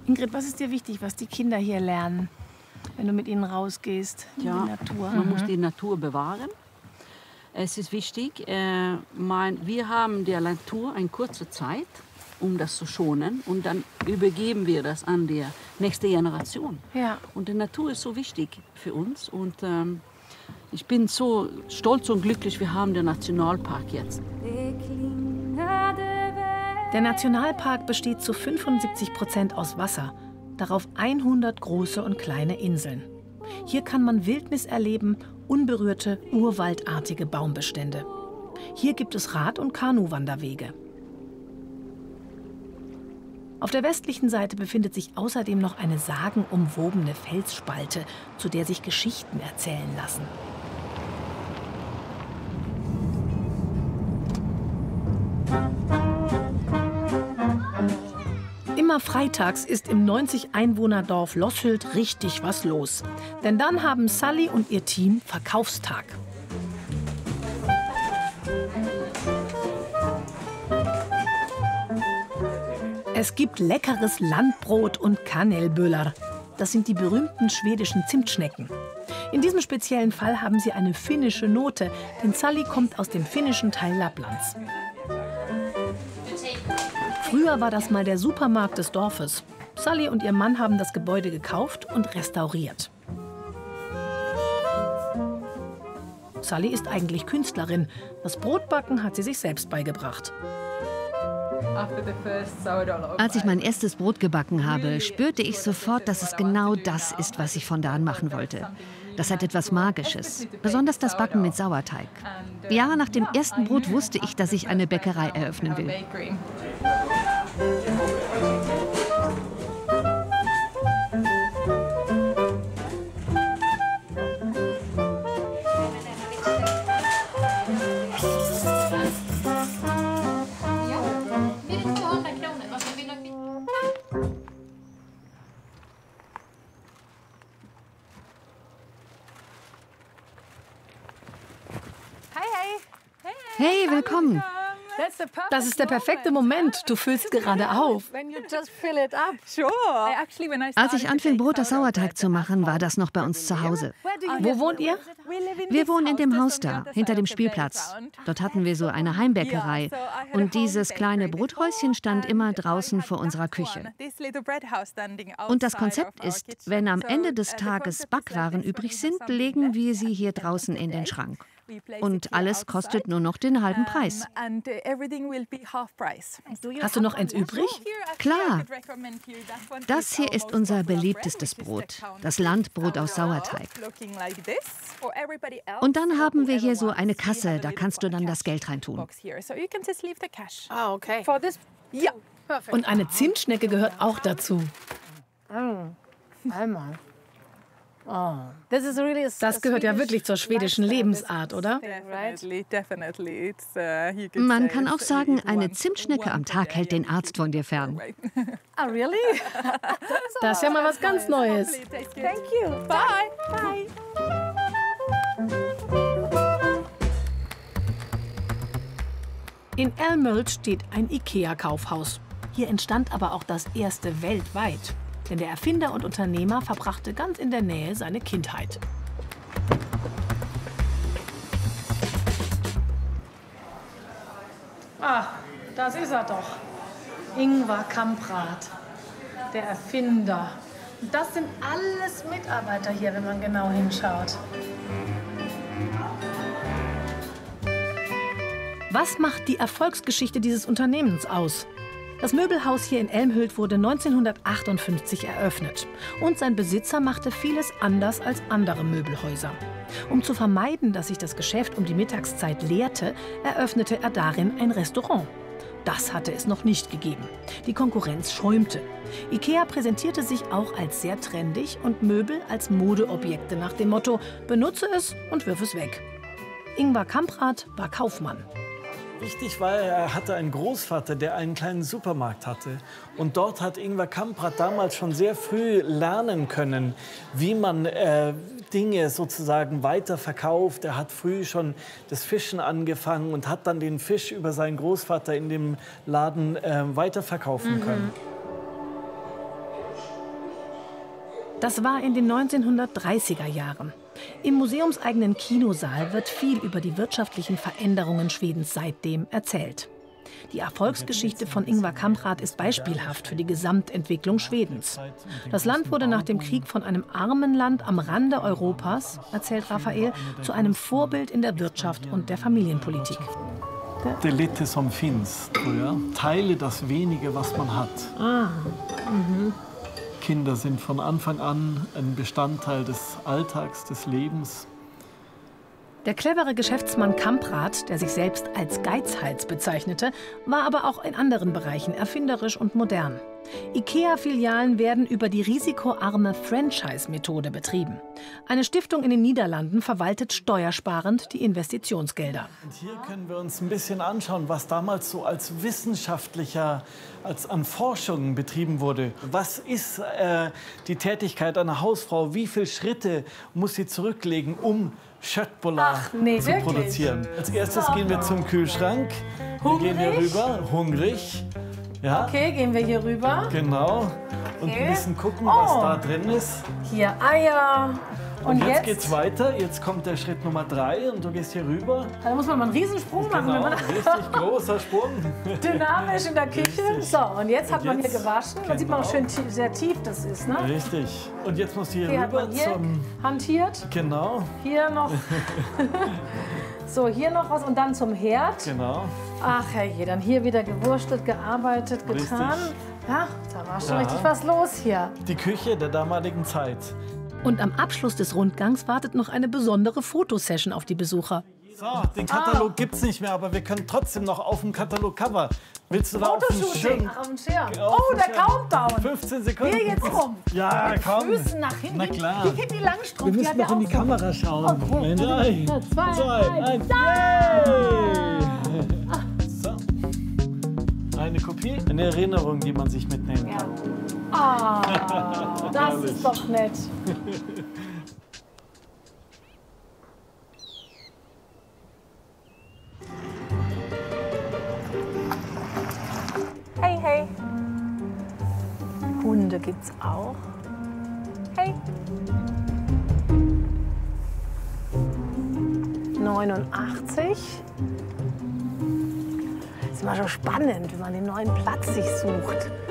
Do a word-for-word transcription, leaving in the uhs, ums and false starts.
Ingrid, was ist dir wichtig, was die Kinder hier lernen, wenn du mit ihnen rausgehst in Ja, die Natur? man Mhm. muss die Natur bewahren. Es ist wichtig, äh, man, wir haben der Natur eine kurze Zeit, um das zu schonen. Und dann übergeben wir das an die nächste Generation. Ja. Und die Natur ist so wichtig für uns. Und ähm, ich bin so stolz und glücklich, wir haben den Nationalpark jetzt. Der Nationalpark besteht zu fünfundsiebzig Prozent aus Wasser, darauf hundert große und kleine Inseln. Hier kann man Wildnis erleben, unberührte, urwaldartige Baumbestände. Hier gibt es Rad- und Kanuwanderwege. Auf der westlichen Seite befindet sich außerdem noch eine sagenumwobene Felsspalte, zu der sich Geschichten erzählen lassen. Immer freitags ist im neunzig Einwohner-Dorf Losshüld richtig was los. Denn dann haben Sally und ihr Team Verkaufstag. Es gibt leckeres Landbrot und Kanelböller. Das sind die berühmten schwedischen Zimtschnecken. In diesem speziellen Fall haben sie eine finnische Note, denn Sally kommt aus dem finnischen Teil Lapplands. Früher war das mal der Supermarkt des Dorfes. Sally und ihr Mann haben das Gebäude gekauft und restauriert. Sally ist eigentlich Künstlerin. Das Brotbacken hat sie sich selbst beigebracht. Als ich mein erstes Brot gebacken habe, spürte ich sofort, dass es genau das ist, was ich von da an machen wollte. Das hat etwas Magisches, besonders das Backen mit Sauerteig. Jahre nach dem ersten Brot wusste ich, dass ich eine Bäckerei eröffnen will. Hey, willkommen. Das ist der perfekte Moment. Du füllst gerade auf. Als ich anfing, Brot aus Sauerteig zu machen, war das noch bei uns zu Hause. Wo wohnt ihr? Wir wohnen in dem Haus da, hinter dem Spielplatz. Dort hatten wir so eine Heimbäckerei. Und dieses kleine Brothäuschen stand immer draußen vor unserer Küche. Und das Konzept ist, wenn am Ende des Tages Backwaren übrig sind, legen wir sie hier draußen in den Schrank. Und alles kostet nur noch den halben Preis. Hast du noch eins übrig? Klar. Das hier ist unser beliebtestes Brot, das Landbrot aus Sauerteig. Und dann haben wir hier so eine Kasse, da kannst du dann das Geld reintun. Ah, okay. Und eine Zimtschnecke gehört auch dazu. Einmal. Oh. Das gehört ja wirklich zur schwedischen Lebensart, oder? Man kann auch sagen, eine Zimtschnecke am Tag hält den Arzt von dir fern. Das ist ja mal was ganz Neues. Thank you. Bye. Bye. In Älmhult steht ein IKEA-Kaufhaus. Hier entstand aber auch das erste weltweit. Denn der Erfinder und Unternehmer verbrachte ganz in der Nähe seine Kindheit. Ah, das ist er doch. Ingvar Kamprad, der Erfinder. Und das sind alles Mitarbeiter hier, wenn man genau hinschaut. Was macht die Erfolgsgeschichte dieses Unternehmens aus? Das Möbelhaus hier in Älmhult wurde neunzehnhundertachtundfünfzig eröffnet. Und sein Besitzer machte vieles anders als andere Möbelhäuser. Um zu vermeiden, dass sich das Geschäft um die Mittagszeit leerte, eröffnete er darin ein Restaurant. Das hatte es noch nicht gegeben. Die Konkurrenz schäumte. IKEA präsentierte sich auch als sehr trendig und Möbel als Modeobjekte nach dem Motto: benutze es und wirf es weg. Ingvar Kamprad war Kaufmann. Wichtig war, er hatte einen Großvater, der einen kleinen Supermarkt hatte. Und dort hat Ingvar Kamprad damals schon sehr früh lernen können, wie man äh, Dinge sozusagen weiterverkauft. Er hat früh schon das Fischen angefangen und hat dann den Fisch über seinen Großvater in dem Laden äh, weiterverkaufen können. Das war in den neunzehnhundertdreißiger Jahren. Im museumseigenen Kinosaal wird viel über die wirtschaftlichen Veränderungen Schwedens seitdem erzählt. Die Erfolgsgeschichte von Ingvar Kamprad ist beispielhaft für die Gesamtentwicklung Schwedens. Das Land wurde nach dem Krieg von einem armen Land am Rande Europas, erzählt Raphael, zu einem Vorbild in der Wirtschaft und der Familienpolitik. Det lite som finns, tror jag. Teile das wenige, was man hat. Ah. Mhm. Kinder sind von Anfang an ein Bestandteil des Alltags, des Lebens. Der clevere Geschäftsmann Kamprad, der sich selbst als Geizhals bezeichnete, war aber auch in anderen Bereichen erfinderisch und modern. IKEA-Filialen werden über die risikoarme Franchise-Methode betrieben. Eine Stiftung in den Niederlanden verwaltet steuersparend die Investitionsgelder. Und hier können wir uns ein bisschen anschauen, was damals so als wissenschaftlicher, als an Forschung betrieben wurde. Was ist äh, die Tätigkeit einer Hausfrau? Wie viele Schritte muss sie zurücklegen, um Köttbullar nee, zu wirklich? produzieren? Als erstes gehen wir zum Kühlschrank. Hungrig? Wir gehen hier rüber, hungrig. Ja, Okay, gehen wir hier rüber. genau. Und Okay. ein bisschen gucken, Oh. was da drin ist. Hier Eier. Und, Und jetzt, jetzt? geht's weiter. Jetzt kommt der Schritt Nummer drei und du gehst hier rüber. Da muss man mal einen Riesensprung machen, Genau, wenn man richtig großer Sprung. dynamisch in der Küche. Richtig. So, und jetzt hat Und man hier jetzt- gewaschen. Man sieht man auch genau. schön tie- sehr tief das ist, ne? Richtig. Und jetzt musst du hier Hier hat rüber man hier zum... hantiert. Genau, Hier noch. So, hier noch was und dann zum Herd. genau. Ach herrje, dann hier wieder gewurstelt, gearbeitet, getan. Richtig. Ja, da war schon Ja. richtig was los hier. Die Küche der damaligen Zeit. Und am Abschluss des Rundgangs wartet noch eine besondere Fotosession auf die Besucher. So, den Katalog gibt's nicht mehr, aber wir können trotzdem noch auf dem Katalog-Cover. Willst du da auf dem Fotoshooting. Schirm? Ach, auf dem Schirm. Auf Oh, dem der Schirm. Countdown. fünfzehn Sekunden. Hier jetzt rum. Ja, komm. Füßen nach hinten. Na klar. Hier geht die Langstrumpf. Wir die müssen hat noch ja in die auch so- Kamera schauen. Okay. Drei, Zwei, zwei, eins. eins. Yay! So. Eine Kopie, eine Erinnerung, die man sich mitnehmen Ja. kann. Ah, das Herrlich. ist doch nett. Hey, hey. Hunde gibt's auch. Hey. neunundachtzig. Ist immer schon spannend, wenn man den neuen Platz sich sucht.